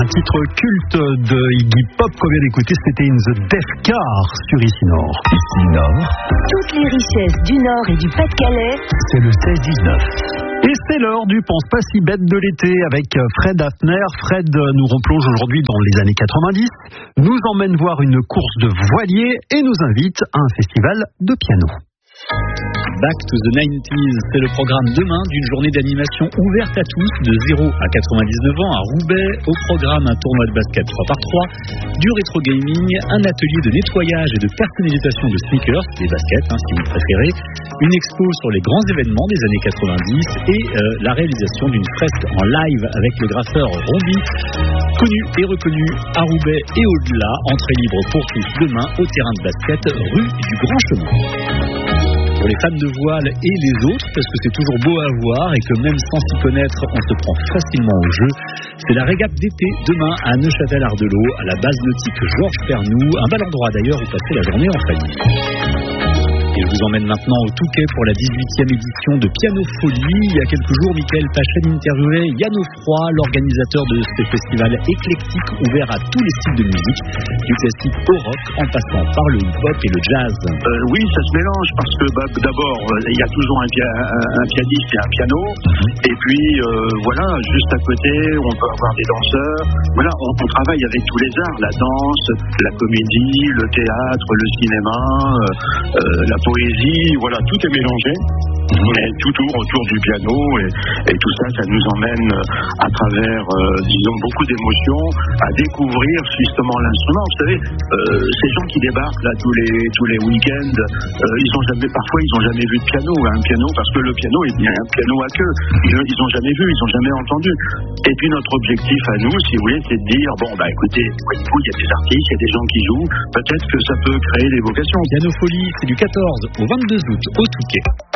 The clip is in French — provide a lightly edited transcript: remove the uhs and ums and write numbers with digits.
titre culte de Iggy Pop qu'on vient d'écouter, c'était In the Death Car sur Ici Nord. Ici Nord. Toutes les richesses du Nord et du Pas-de-Calais. C'est le 16-19. Et c'est l'heure du Pense pas si bête de l'été avec Fred Hafner. Fred nous replonge aujourd'hui dans les années 90, nous emmène voir une course de voiliers et nous invite à un festival de piano. Back to the 90s, c'est le programme demain d'une journée d'animation ouverte à tous de 0 à 99 ans à Roubaix. Au programme, un tournoi de basket 3x3, du rétro gaming, un atelier de nettoyage et de personnalisation de sneakers, les baskets, si vous préférez, une expo sur les grands événements des années 90 et la réalisation d'une fresque en live avec le graffeur Rombi, connu et reconnu à Roubaix et au-delà. Entrée libre pour tous demain au terrain de basket rue du Grand Chemin. Pour les fans de voile et les autres, parce que c'est toujours beau à voir et que même sans s'y connaître, on se prend facilement au jeu. C'est la régate d'été demain à Neuchâtel-Ardelot, à la base nautique Georges Pernou, un bel endroit d'ailleurs où passer la journée en famille. Et je vous emmène maintenant au Touquet pour la 18e édition de Piano Folie. Il y a quelques jours, Michael Pachen interviewait Yann Offroy, l'organisateur de ce festival éclectique ouvert à tous les styles de musique, du classique au rock en passant par le hip-hop et le jazz. Oui, ça se mélange parce que d'abord, il y a toujours un pianiste et un piano. Et puis, voilà, juste à côté, on peut avoir des danseurs. Voilà, on travaille avec tous les arts, la danse, la comédie, le théâtre, le cinéma, la poésie, voilà, tout est mélangé. Et tout tourne autour du piano et tout ça, ça nous emmène à travers, disons, beaucoup d'émotions à découvrir justement l'instrument. Vous savez, ces gens qui débarquent là tous les week-ends, parfois ils ont jamais vu de piano, un piano, parce que le piano est bien un piano à queue. Ils ont jamais vu, ils ont jamais entendu. Et puis notre objectif à nous, si vous voulez, c'est de dire écoutez, il y a des artistes, il y a des gens qui jouent, peut-être que ça peut créer des vocations. Piano Folie, c'est du 14 au 22 août au Touquet.